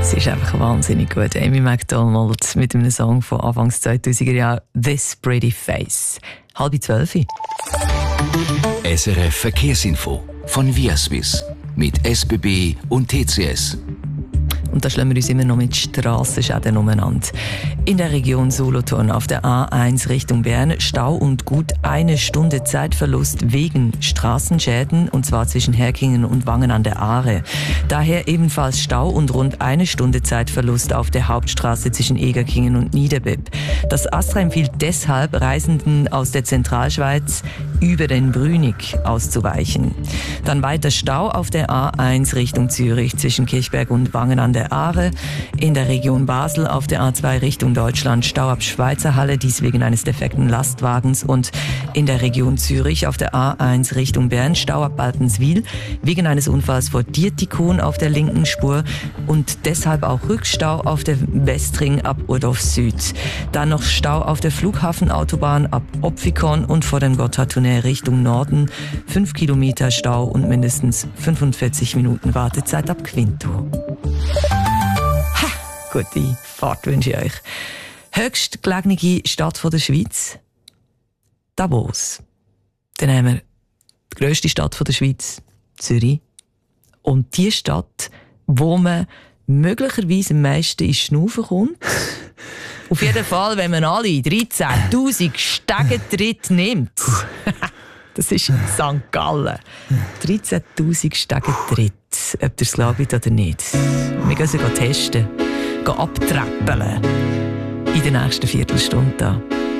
Sie ist einfach wahnsinnig gut. Amy Macdonald mit einem Song von Anfangs 2000er Jahren «This Pretty Face». 11:30. SRF Verkehrsinfo von Viaswiss mit SBB und TCS. Und da schlagen wir uns immer noch mit Strassenschäden umeinander. In der Region Solothurn auf der A1 Richtung Bern Stau und gut 1 Stunde Zeitverlust wegen Straßenschäden, und zwar zwischen Herkingen und Wangen an der Aare. Daher ebenfalls Stau und rund 1 Stunde Zeitverlust auf der Hauptstraße zwischen Egerkingen und Niederbipp. Das ASTRA empfiehlt deshalb, Reisenden aus der Zentralschweiz über den Brünig auszuweichen. Dann weiter Stau auf der A1 Richtung Zürich zwischen Kirchberg und Wangen an der Aare. In der Region Basel auf der A2 Richtung Deutschland Stau ab Schweizerhalle, dies wegen eines defekten Lastwagens. Und in der Region Zürich auf der A1 Richtung Bern Stau ab Baltenswil wegen eines Unfalls vor Dietikon auf der linken Spur und deshalb auch Rückstau auf der Westring ab Urdorf Süd. Dann noch Stau auf der Flughafenautobahn ab Opfikon und vor dem Gotthardtunnel Richtung Norden. 5 Kilometer Stau und mindestens 45 Minuten Wartezeit ab Quinto. Gute Fahrt wünsche ich euch. Höchstgelegene Stadt der Schweiz? Davos. Dann haben wir die grösste Stadt der Schweiz, Zürich. Und die Stadt, wo man möglicherweise am meisten ins Schnaufen kommt. Auf jeden Fall, wenn man alle 13'000 Stegentritte nimmt. Das ist St. Gallen. 13'000 Stegentritte. Ob ihr es glaubt oder nicht. Wir gehen sie testen. Abträppeln in der nächsten Viertelstunde.